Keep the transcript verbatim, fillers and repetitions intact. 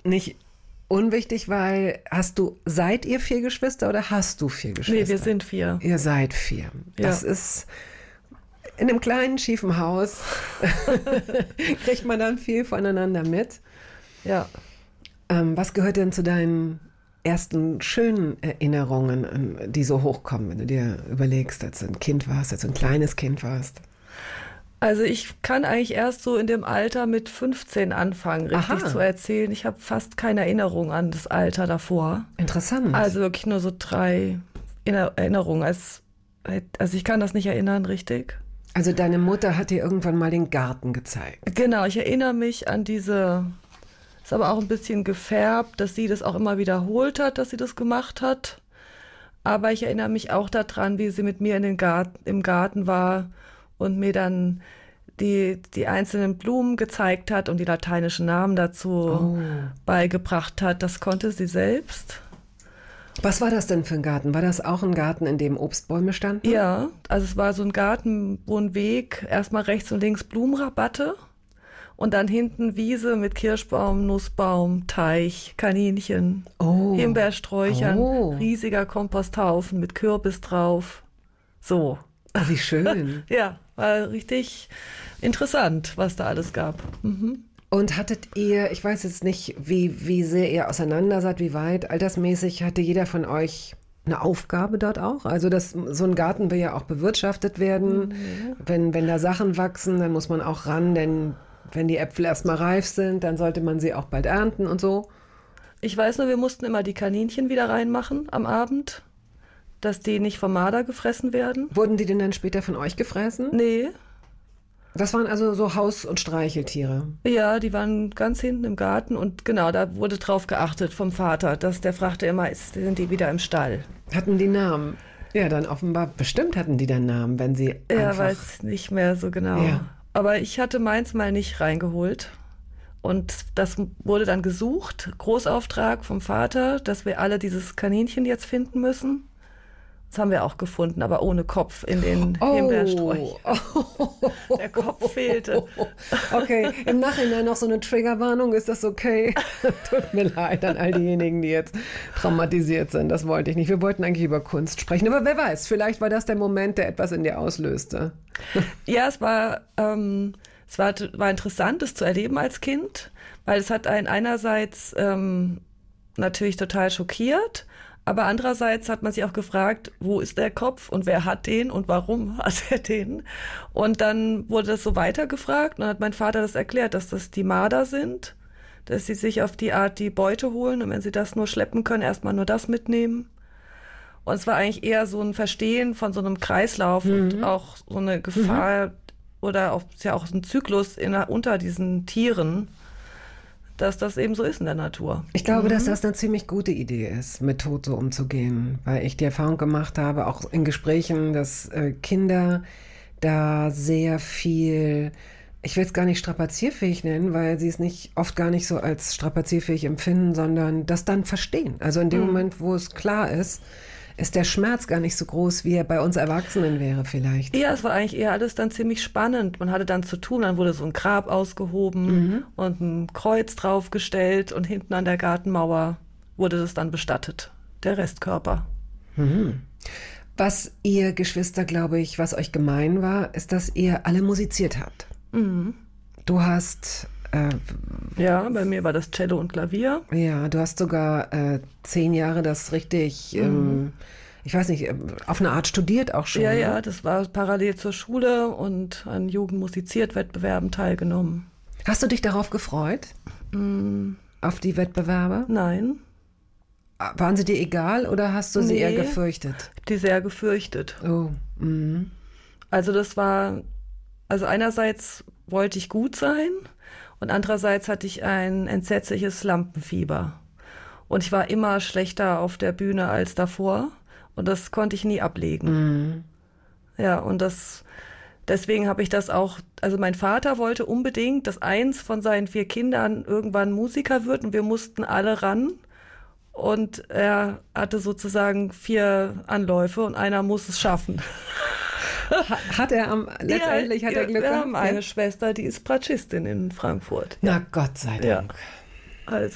nicht unwichtig, weil hast du, seid ihr vier Geschwister oder hast du vier Geschwister? Nee, wir sind vier. Ihr seid vier. Das ja. ist in einem kleinen, schiefen Haus kriegt man dann viel voneinander mit. Ja. Ähm, was gehört denn zu deinen ersten schönen Erinnerungen, die so hochkommen, wenn du dir überlegst, als du ein Kind warst, als du ein kleines Kind warst? Also ich kann eigentlich erst so in dem Alter mit fünfzehn anfangen, richtig Aha. zu erzählen. Ich habe fast keine Erinnerung an das Alter davor. Interessant. Also wirklich nur so drei Erinnerungen. Also, also ich kann das nicht erinnern, richtig. Also deine Mutter hat dir irgendwann mal den Garten gezeigt. Genau, ich erinnere mich an diese, ist aber auch ein bisschen gefärbt, dass sie das auch immer wiederholt hat, dass sie das gemacht hat. Aber ich erinnere mich auch daran, wie sie mit mir in den Garten, im Garten war und mir dann die, die einzelnen Blumen gezeigt hat und die lateinischen Namen dazu oh. beigebracht hat. Das konnte sie selbst. Was war das denn für ein Garten? War das auch ein Garten, in dem Obstbäume standen? Ja, also es war so ein Garten, wo ein Weg, erstmal rechts und links Blumenrabatte und dann hinten Wiese mit Kirschbaum, Nussbaum, Teich, Kaninchen, oh. Himbeersträuchern, oh. riesiger Komposthaufen mit Kürbis drauf. So. Oh, wie schön. Ja, war richtig interessant, was da alles gab. Mhm. Und hattet ihr, ich weiß jetzt nicht, wie, wie sehr ihr auseinander seid, wie weit, altersmäßig, hatte jeder von euch eine Aufgabe dort auch? Also das, so ein Garten will ja auch bewirtschaftet werden. Mhm. Wenn, wenn da Sachen wachsen, dann muss man auch ran, denn wenn die Äpfel erstmal reif sind, dann sollte man sie auch bald ernten und so. Ich weiß nur, wir mussten immer die Kaninchen wieder reinmachen am Abend, dass die nicht vom Marder gefressen werden. Wurden die denn dann später von euch gefressen? Nee. Das waren also so Haus- und Streicheltiere? Ja, die waren ganz hinten im Garten und genau, da wurde drauf geachtet vom Vater, dass der fragte immer, sind die wieder im Stall? Hatten die Namen? Ja, dann offenbar, bestimmt hatten die dann Namen, wenn sie einfach... Ja, weiß nicht mehr so genau. Ja. Aber ich hatte meins mal nicht reingeholt. Und das wurde dann gesucht, Großauftrag vom Vater, dass wir alle dieses Kaninchen jetzt finden müssen. Das haben wir auch gefunden, aber ohne Kopf in den oh. Himbeersträuchern. Oh. Der Kopf fehlte. Okay, im Nachhinein noch so eine Triggerwarnung, ist das okay? Tut mir leid an all diejenigen, die jetzt traumatisiert sind. Das wollte ich nicht. Wir wollten eigentlich über Kunst sprechen, aber wer weiß, vielleicht war das der Moment, der etwas in dir auslöste. Ja, es war, ähm, es war, war interessant, das zu erleben als Kind, weil es hat einen einerseits ähm, natürlich total schockiert, aber andererseits hat man sich auch gefragt, wo ist der Kopf und wer hat den und warum hat er den? Und dann wurde das so weitergefragt und dann hat mein Vater das erklärt, dass das die Marder sind, dass sie sich auf die Art die Beute holen und wenn sie das nur schleppen können, erstmal nur das mitnehmen. Und es war eigentlich eher so ein Verstehen von so einem Kreislauf mhm. und auch so eine Gefahr mhm. oder auch, ist ja auch ein Zyklus in, unter diesen Tieren, dass das eben so ist in der Natur. Ich glaube, mhm. dass das eine ziemlich gute Idee ist, mit Tod so umzugehen, weil ich die Erfahrung gemacht habe, auch in Gesprächen, dass äh, Kinder da sehr viel, ich will es gar nicht strapazierfähig nennen, weil sie es nicht oft gar nicht so als strapazierfähig empfinden, sondern das dann verstehen. Also in dem mhm. Moment, wo es klar ist, ist der Schmerz gar nicht so groß, wie er bei uns Erwachsenen wäre vielleicht. Ja, es war eigentlich eher alles dann ziemlich spannend. Man hatte dann zu tun, dann wurde so ein Grab ausgehoben mhm. und ein Kreuz draufgestellt und hinten an der Gartenmauer wurde das dann bestattet, der Restkörper. Mhm. Was ihr Geschwister, glaube ich, was euch gemein war, ist, dass ihr alle musiziert habt. Mhm. Du hast... Äh, ja, bei mir war das Cello und Klavier. Ja, du hast sogar äh, zehn Jahre das richtig, mhm. ähm, ich weiß nicht, auf eine Art studiert auch schon. Ja, ne? ja, das war parallel zur Schule und an Jugendmusiziert-Wettbewerben teilgenommen. Hast du dich darauf gefreut? Mhm. Auf die Wettbewerbe? Nein. Waren sie dir egal oder hast du sie nee, eher gefürchtet? Die sehr gefürchtet. Oh. Mhm. Also das war, also einerseits wollte ich gut sein, und andererseits hatte ich ein entsetzliches Lampenfieber. Und ich war immer schlechter auf der Bühne als davor. Und das konnte ich nie ablegen. Mhm. Ja, und das, deswegen habe ich das auch, also mein Vater wollte unbedingt, dass eins von seinen vier Kindern irgendwann Musiker wird. Und wir mussten alle ran. Und er hatte sozusagen vier Anläufe und einer muss es schaffen. Hat er am, letztendlich ja, hat er Glück wir gehabt? Wir haben eine ja. Schwester, die ist Bratschistin in Frankfurt. Ja. Na Gott sei Dank. Ja. Also